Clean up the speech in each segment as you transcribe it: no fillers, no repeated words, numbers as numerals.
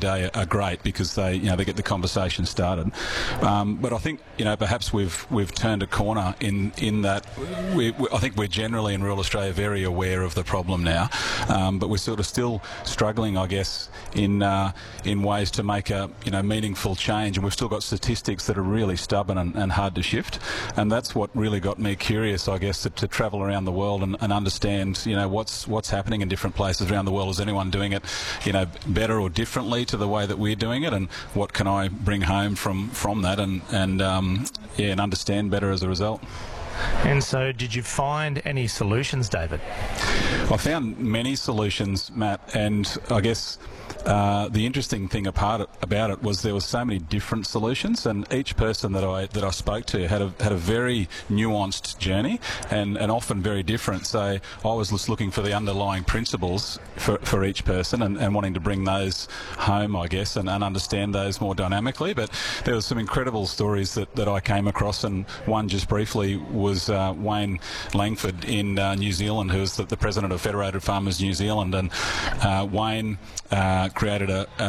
day are great because they get the conversation started. But I think perhaps we've turned a corner in that I think we're generally in rural Australia very aware of the problem now, but we're sort of still struggling, I guess, in ways to make a meaningful change, and we've still got statistics that are really stubborn and hard to shift. And that's what really got me curious, I guess, to travel around the world and understand what's happening in different places around the world. Is anyone doing it better or differently to the way that we're doing it, and what can I bring home from that and understand better as a result. And so did you find any solutions, David? I found many solutions, Matt, and I guess the interesting thing about it was there were so many different solutions, and each person that I spoke to had a very nuanced journey and often very different. So I was just looking for the underlying principles for each person and wanting to bring those home, I guess, and understand those more dynamically. But there were some incredible stories that I came across, and one just briefly was Wayne Langford in New Zealand, who is the president of Federated Farmers New Zealand, and Wayne created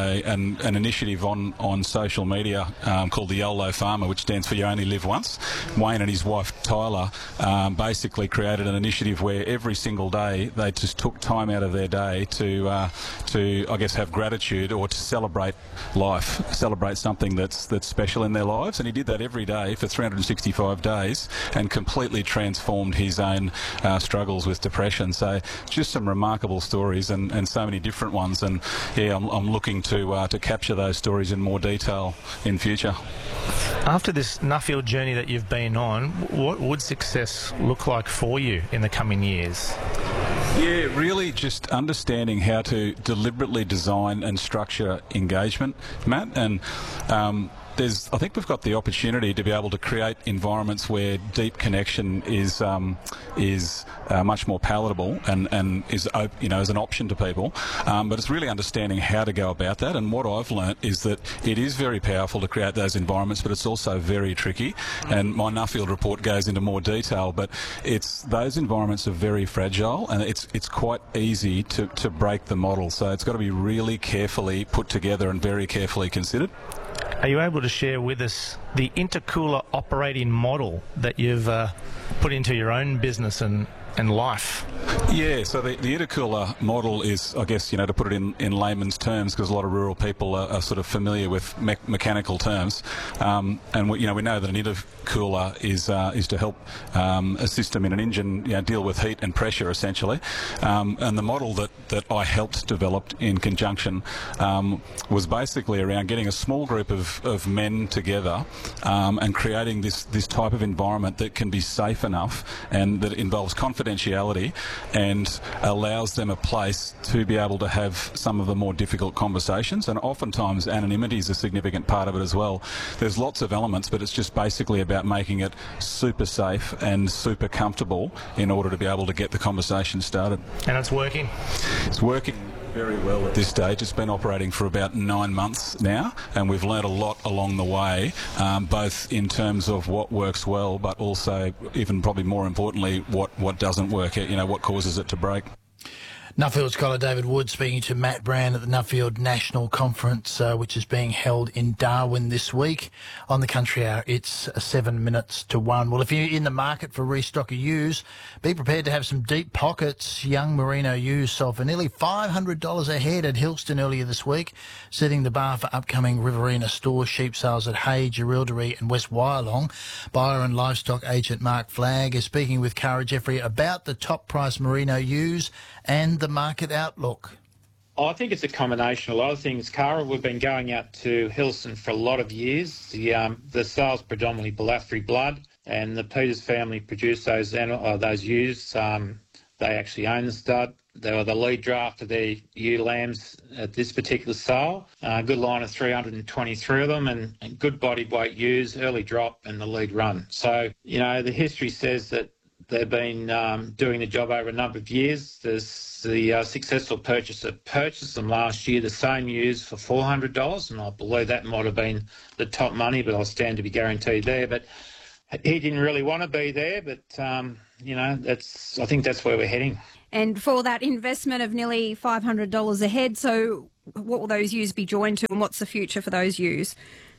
an initiative on social media called the YOLO Farmer, which stands for You Only Live Once. Wayne and his wife Tyler basically created an initiative where every single day they just took time out of their day to I guess have gratitude or to celebrate life, celebrate something that's special in their lives. And he did that every day for 365 days and completely transformed his own struggles with depression. So just some remarkable stories and so many different ones. And yeah, I'm looking to capture those stories in more detail in future. After this Nuffield journey that you've been on, what would success look like for you in the coming years? Yeah, really just understanding how to deliberately design and structure engagement, Matt, and I think we've got the opportunity to be able to create environments where deep connection is much more palatable and is as an option to people. But it's really understanding how to go about that. And what I've learnt is that it is very powerful to create those environments, but it's also very tricky. And my Nuffield report goes into more detail, but those environments are very fragile, and it's quite easy to break the model. So it's got to be really carefully put together and very carefully considered. Are you able to share with us the intercooler operating model that you've put into your own business and life? Yeah, so the intercooler model is, I guess, to put it in layman's terms, because a lot of rural people are sort of familiar with mechanical terms, and we know that an intercooler is to help a system in an engine deal with heat and pressure, essentially. And the model that I helped develop in conjunction was basically around getting a small group of men together and creating this type of environment that can be safe enough and that involves confidentiality and allows them a place to be able to have some of the more difficult conversations. And oftentimes anonymity is a significant part of it as well. There's lots of elements, but it's just basically about making it super safe and super comfortable in order to be able to get the conversation started. And it's working? It's working very well at this stage. It's been operating for about 9 months now, and we've learnt a lot along the way, both in terms of what works well, but also, even probably more importantly, what doesn't work, what causes it to break. Nuffield scholar David Wood speaking to Matt Brand at the Nuffield National Conference, which is being held in Darwin this week. On the Country Hour, it's 7 minutes to 1. Well, if you're in the market for restock of ewes, be prepared to have some deep pockets. Young merino ewes sold for nearly $500 a head at Hillston earlier this week, setting the bar for upcoming Riverina store sheep sales at Hay, Jerilderie and West Wyalong. Buyer and livestock agent Mark Flagg is speaking with Cara Jeffrey about the top price merino ewes and the market outlook. I think it's a combination of a lot of things, Cara. We've been going out to Hillston for a lot of years. The sale's predominantly Balafry blood, and the Peters family produce those ewes. They actually own the stud. They were the lead draft of their ewe lambs at this particular sale. A good line of 323 of them, and good body weight ewes, early drop and the lead run. So, the history says that they've been doing the job over a number of years. There's the successful purchaser purchased them last year, the same ewes for $400, and I believe that might have been the top money, but I'll stand to be guaranteed there. But he didn't really want to be there, but, I think that's where we're heading. And for that investment of nearly $500 a head, so what will those ewes be joined to and what's the future for those ewes?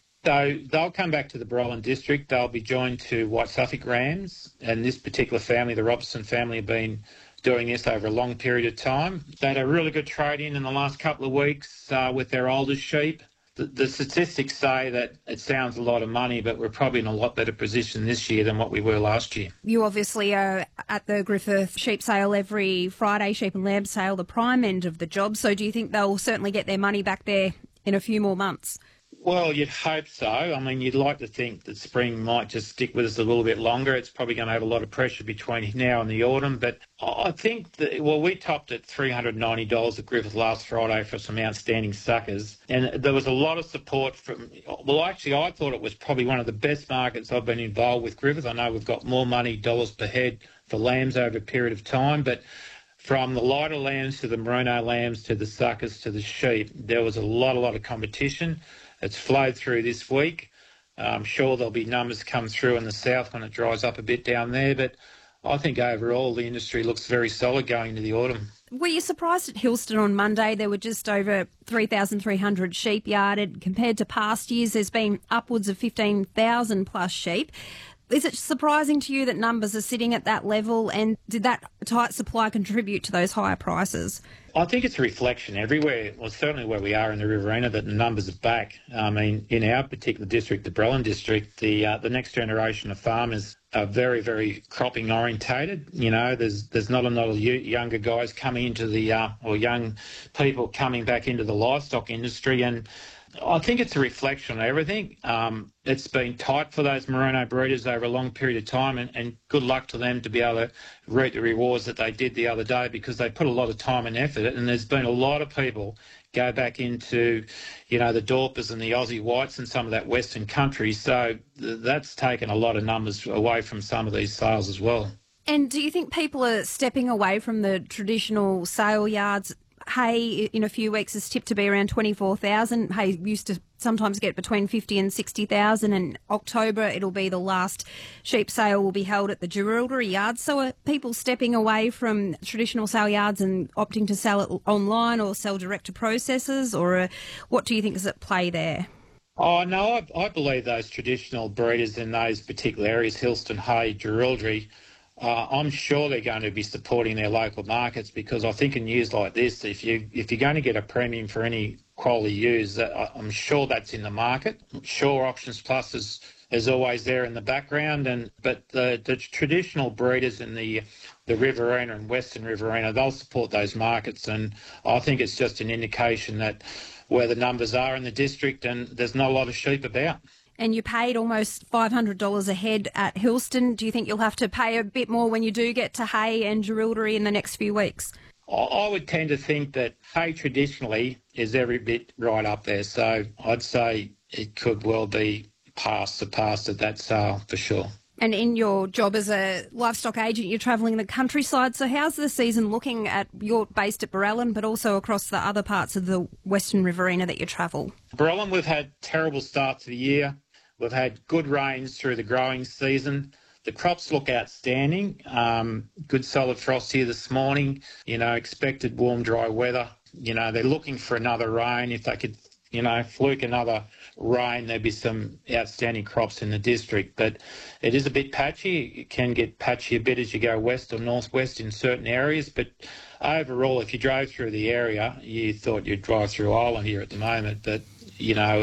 So they'll come back to the Beryllion district. They'll be joined to White Suffolk rams, and this particular family, the Robertson family, have been doing this over a long period of time. They had a really good trade-in the last couple of weeks with their older sheep. The statistics say that it sounds a lot of money, but we're probably in a lot better position this year than what we were last year. You obviously are at the Griffith sheep sale every Friday, sheep and lamb sale, the prime end of the job. So do you think they'll certainly get their money back there in a few more months? Well, you'd hope so. I mean, you'd like to think that spring might just stick with us a little bit longer. It's probably going to have a lot of pressure between now and the autumn. But I think that, well, we topped at $390 at Griffith last Friday for some outstanding suckers. And there was a lot of support from, well, actually, I thought it was probably one of the best markets I've been involved with Griffith. I know we've got more money, dollars per head, for lambs over a period of time. But from the lighter lambs to the merino lambs to the suckers to the sheep, there was a lot of competition. It's flowed through this week. I'm sure there'll be numbers come through in the south when it dries up a bit down there, but I think overall the industry looks very solid going into the autumn. Were you surprised at Hillston on Monday? There were just over 3,300 sheep yarded. Compared to past years, there's been upwards of 15,000 plus sheep. Is it surprising to you that numbers are sitting at that level, and did that tight supply contribute to those higher prices? I think it's a reflection everywhere, well, certainly where we are in the Riverina, that the numbers are back. I mean, in our particular district, the Beryllion district, the next generation of farmers are very, very cropping orientated. You know, there's not a lot of younger guys coming into the, or young people coming back into the livestock industry, and I think it's a reflection on everything. It's been tight for those merino breeders over a long period of time, and good luck to them to be able to reap the rewards that they did the other day, because they put a lot of time and effort, and there's been a lot of people go back into, you know, the Dorpers and the Aussie Whites and some of that Western country. So that's taken a lot of numbers away from some of these sales as well. And do you think people are stepping away from the traditional sale yards? Hay in a few weeks is tipped to be around 24,000. Hay used to sometimes get between 50 and 60,000. In October, it'll be the last sheep sale will be held at the Jerilderie yard. So are people stepping away from traditional sale yards and opting to sell it online or sell direct to processors, or what do you think is at play there? Oh, no, I believe those traditional breeders in those particular areas, Hillston, Hay, Jerilderie, I'm sure they're going to be supporting their local markets, because I think in years like this, if you're going to get a premium for any quality ewes, I'm sure that's in the market. I'm sure Auctions Plus is always there in the background, but the traditional breeders in the Riverina and Western Riverina, they'll support those markets, and I think it's just an indication that where the numbers are in the district, and there's not a lot of sheep about. And you paid almost $500 a head at Hillston. Do you think you'll have to pay a bit more when you do get to Hay and Jerilderie in the next few weeks? I would tend to think that Hay traditionally is every bit right up there. So I'd say it could well be surpassed at that sale for sure. And in your job as a livestock agent, you're travelling the countryside. So how's the season looking you're based at Beryllion, but also across the other parts of the Western Riverina that you travel? Beryllion, we've had terrible starts to the year. We've had good rains through the growing season. The crops look outstanding. Good solid frost here this morning. You know, expected warm, dry weather. You know, they're looking for another rain. If they could, you know, fluke another rain, there'd be some outstanding crops in the district. But it is a bit patchy. It can get patchy a bit as you go west or northwest in certain areas. But overall, if you drove through the area, you thought you'd drive through Ireland here at the moment. But, you know,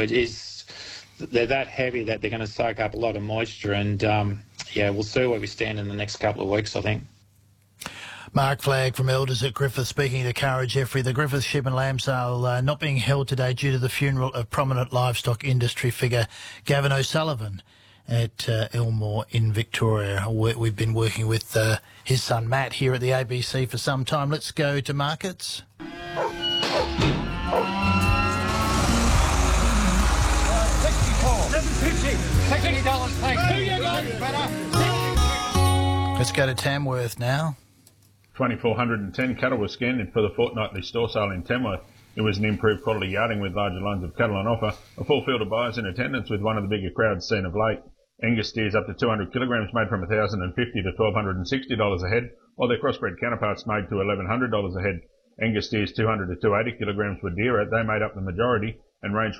they're that heavy that they're going to soak up a lot of moisture, and we'll see where we stand in the next couple of weeks, I think. Mark Flagg from Elders at Griffith speaking to Cara Jeffrey. The Griffith Sheep and Lamb Sale not being held today due to the funeral of prominent livestock industry figure Gavin O'Sullivan at Elmore in Victoria. We've been working with his son Matt here at the ABC for some time. Let's go to markets. Let's go to Tamworth now. 2,410 cattle were scanned for the fortnightly store sale in Tamworth. It was an improved quality yarding with larger lines of cattle on offer, a full field of buyers in attendance with one of the bigger crowds seen of late. Angus steers up to 200 kilograms made from $1,050 to $1,260 a head, while their crossbred counterparts made to $1,100 a head. Angus steers 200 to 280 kilograms were dearer. They made up the majority and ranged from